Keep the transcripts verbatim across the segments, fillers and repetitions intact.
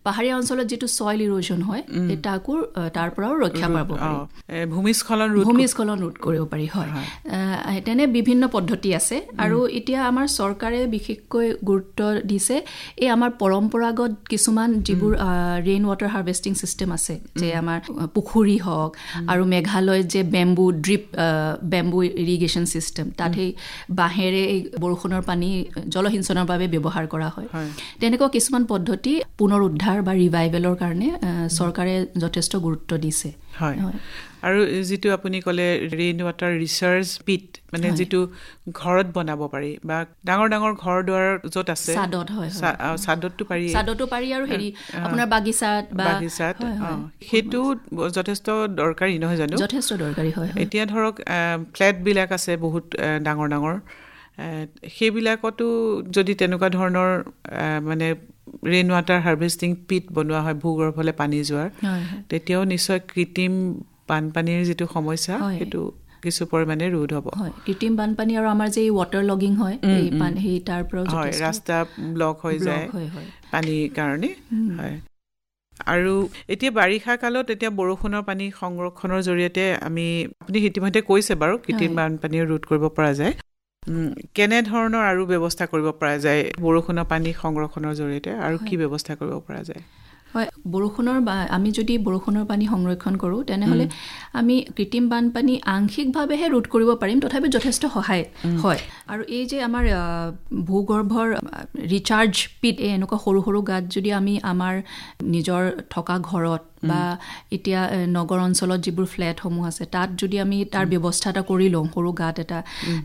পাহাৰীয়া অঞ্চলত যেটো সয়েল ইৰোজন হয় এটাকো তাৰ পৰাও ৰক্ষা পাব পাৰি ভূমিস্খলন ৰোধ ভূমিস্খলন ৰোধ কৰিব পাৰি হয় তেনে বিভিন্ন পদ্ধতি আছে আৰু এতিয়া আমাৰ চৰকাৰে বিশেষকৈ গুৰুত্ব দিছে এই আমাৰ পৰম্পৰাগত কিছুমান যিবোৰ ৰেইন ৱাটাৰ হাৰ্ভেষ্টিং সিস্টেম আছে যে আমাৰ পুখুৰী হওক আৰু মেঘালয় যে bamboo drip bamboo irrigation system তাতে বাহেৰে বৰষুণৰ পানী জলসিঞ্চনৰ বাবে ব্যৱহাৰ কৰা হয় তেনেকুৱা কিছুমান পদ্ধতি পুনৰুদ্ধাৰ বা ৰিভাইভেলৰ কাৰণে চৰকাৰে যথেষ্ট গুৰুত্ব দিছে হয় আৰু যেটো আপুনি কলে ৰেইন ৱাটাৰ ৰিচাৰ্জ পিট মানে যেটো ঘৰত বনাব পাৰি বা ডাঙৰ ডাঙৰ ঘৰ দুৱাৰ যত আছে সাদত হয় সাদতটো পাৰি সাদতটো পাৰি আৰু হেৰি আপোনাৰ বাগিচাত বা বাগিচাত হেতু যথেষ্ট দৰকাৰী নহয় জানো যথেষ্ট দৰকাৰী হয় এতিয়া ধৰক ফ্ল্যাট বিলাক আছে বহুত ডাঙৰ ডাঙৰ সেইবিলাকতো যদি তেনেকুৱা ধৰণৰ মানে ৰেইন ৱাটাৰ হাৰ্ভেষ্টিং পিট বনোৱা হয় ভূগৰ্ভলে পানী যোৱাৰ তেতিয়াও নিশ্চয় কৃত্ৰিম বানপানীৰ যেটো সমস্যা হেতু কিছু পৰিমাণে ৰোধ হ'ব হয় কৃত্ৰিম বানপানী আৰু আমাৰ যে ৱাটাৰ লগিং হয় এই পানী হেই তাৰ পৰা হয় ৰাস্তা ব্লক হৈ যায় পানীৰ কাৰণে হয় আৰু এতিয়া বাৰিষা কালত এতিয়া বৰষুণৰ পানী সংৰক্ষণৰ জৰিয়তে আমি আপুনি ইতিমধ্যে কৈছে বাৰু কৃত্ৰিম বানপানী ৰোধ কৰিব পৰা যায় কেনে ধৰণৰ আৰু ব্যৱস্থা কৰিব পৰা যায় বৰষুণৰ পানী সংৰক্ষণৰ জৰিয়তে আৰু কি ব্যৱস্থা কৰিব পৰা যায় হয় বৰষুণৰ আমি যদি বৰষুণৰ পানী সংৰক্ষণ কৰো তেনেহলে আমি কৃত্ৰিম বানপানী আংশিকভাৱেহে ৰোধ কৰিব পাৰিম তথাপি যথেষ্ট সহায় হয় আৰু এই যে আমাৰ ভূগৰ্ভৰ ৰিচাৰ্জ পিট এনেকুৱা সৰু সৰু গাত যদি আমি আমাৰ নিজৰ থকা ঘৰত বা এতিয়া নগৰ অঞ্চলত যিবোৰ ফ্ল্যাট সমূহ আছে তাত যদি আমি তাৰ ব্যৱস্থা এটা কৰি লওঁ সৰু গাত এটা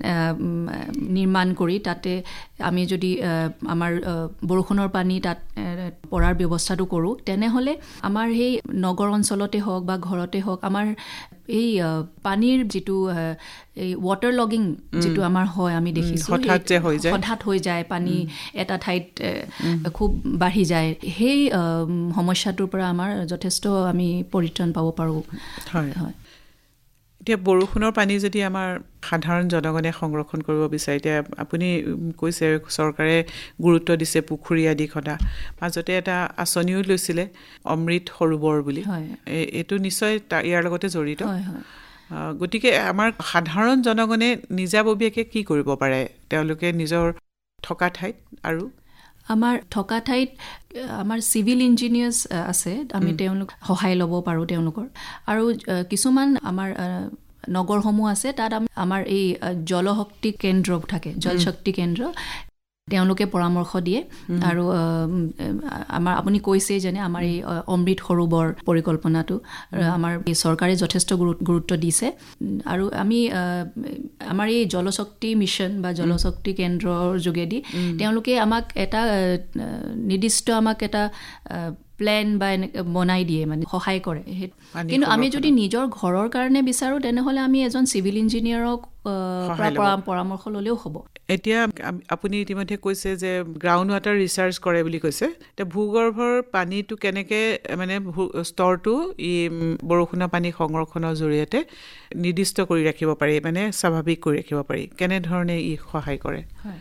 নিৰ্মাণ কৰি তাতে আমি যদি আমাৰ বৰষুণৰ পানী তাত পৰাৰ ব্যৱস্থাটো কৰো তেনেহলে আমাৰ সেই নগৰ অঞ্চলতে হওক বা ঘৰতে হওক আমাৰ এই পানীৰ যেটো এই ৱাটাৰ লগিং যেটো আমাৰ হয় আমি দেখিছো হঠাৎ যে হৈ যায় হঠাৎ হৈ যায় পানী এটা ঠাইত খুব বাঢ়ি যায় সেই সমস্যাটোৰ পৰা আমাৰ যথেষ্ট আমি পৰিত্ৰাণ পাব পাৰো হয় হয় এতিয়া বৰষুণৰ পানী যদি আমাৰ সাধাৰণ জনগণে সংৰক্ষণ কৰিব বিচাৰে এতিয়া আপুনি কৈছে চৰকাৰে গুৰুত্ব দিছে পুখুৰী আদি খনা মাজতে এটা আঁচনিও লৈছিলে অমৃত সৰোবৰ বুলি এইটো নিশ্চয় ইয়াৰ লগতে জড়িত হয় হয় গতিকে আমাৰ সাধাৰণ জনগণে নিজাববীয়াকে কি কৰিব পাৰে তেওঁলোকে নিজৰ থকা ঠাইত আৰু আমাৰ থকা ঠাইত আমাৰ সিভিল ইঞ্জিনিয়াৰ্স আছে আমি তেওঁলোক সহায় ল'ব পাৰো তেওঁলোকৰ আৰু কিছুমান আমাৰ নগৰসমূহ আছে তাত আমাৰ এই জলশক্তি কেন্দ্ৰ থাকে জলশক্তি কেন্দ্ৰ তেওঁলোকে পৰামৰ্শ দিয়ে আৰু আমাৰ আপুনি কৈছে যেনে আমাৰ এই অমৃত সৰোবৰ পৰিকল্পনাটো আমাৰ এই চৰকাৰে যথেষ্ট গুৰুত্ব দিছে আৰু আমি আমাৰ এই জলশক্তি মিছন বা জলশক্তি কেন্দ্ৰৰ যোগেদি তেওঁলোকে আমাক এটা নিৰ্দিষ্ট আমাক এটা প্ল্যান বা বনাই দিয়ে মানে সহায় কৰে কিন্তু আমি যদি নিজৰ ঘৰৰ কাৰণে বিচাৰো তেনেহলে আমি এজন সিভিল ইঞ্জিনিয়াৰক পৰামৰ্শ ললেও হ'ব এতিয়া আপুনি ইতিমধ্যে কৈছে যে গ্ৰাউণ্ড ৱাটাৰ ৰিচাৰ্জ কৰে বুলি কৈছে তে ভূগৰ্ভৰ পানীটো কেনেকে মানে স্তৰটো ই বৰষুণৰ পানী সংৰক্ষণৰ জৰিয়তে নিৰ্দিষ্ট কৰি ৰাখিব পাৰি মানে স্বাভাৱিক কৰি ৰাখিব পাৰি কেনে ধৰণে ই সহায় কৰে হয়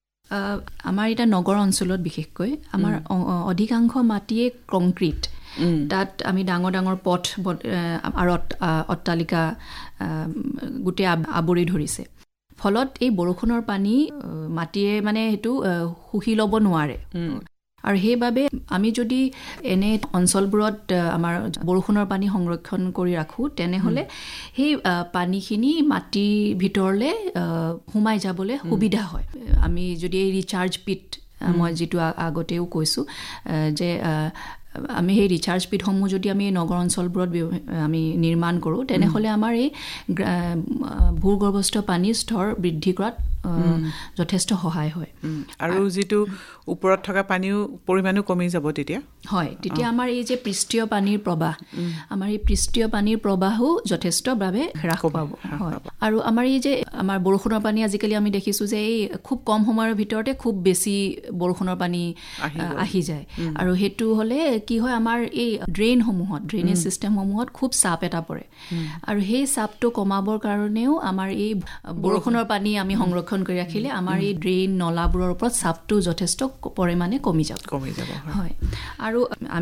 আমাৰ এটা নগৰ অঞ্চলত বিশেষকৈ আমাৰ অধিকাংশ মাটিয়ে কংক্ৰিট তাত আমি ডাঙৰ ডাঙৰ পথ আৰু অট্টালিকা গুটে আবৰি ধৰিছে ফলত এই বৰষুণৰ পানী মাটিয়ে মানে হেতু শুহি ল'ব নোৱাৰে আৰু সেইবাবে আমি যদি এনে অঞ্চলবোৰত আমাৰ বৰষুণৰ পানী সংৰক্ষণ কৰি ৰাখো তেনেহলে সেই পানীখিনি মাটিৰ ভিতৰলে সোমাই যাবলৈ সুবিধা হয় আমি যদি এই ৰিচাৰ্জ পিট মই যেটো আগতেও কৈছো যে আমি সেই ৰিচাৰ্জ পিটসমূহ যদি আমি নগৰ অঞ্চলবোৰত আমি নিৰ্মাণ কৰো তেনেহলে আমাৰ এই ভূগৰ্ভস্থ পানীৰ স্তৰ বৃদ্ধি কৰাত যথেষ্ট সহায় হয় আৰু যেটো ওপৰত থকা পানীও পৰিমাণো কমি যাব তেতিয়া হয় তেতিয়া আমাৰ এই যে পৃষ্ঠীয় পানীৰ প্ৰবাহ আমাৰ এই পৃষ্ঠীয় পানীৰ প্ৰবাহও যথেষ্ট ভাৱে হ্ৰাস পাব হয় আৰু আমাৰ এই যে আমাৰ বৰষুণৰ পানী আজিকালি আমি দেখিছো যে এই খুব কম সময়ৰ ভিতৰতে খুব বেছি বৰষুণৰ পানী আহি যায় আৰু হেতু হলে কি হয় আমাৰ এই ড্ৰেইন সমূহত ড্ৰেইনেজ সিস্টেম সমূহত খুব চাপ এটা পৰে আৰু সেই চাপটো কমাবৰ কাৰণেও আমাৰ এই বৰষুণৰ পানী আমি সংৰক্ষণ কৰি ৰাখিলে আমাৰ এই ড্ৰেইন নলাবোৰৰ ওপৰত চাপটো যথেষ্ট পৰিমাণে কমি যাব কমি যাব হয় আৰু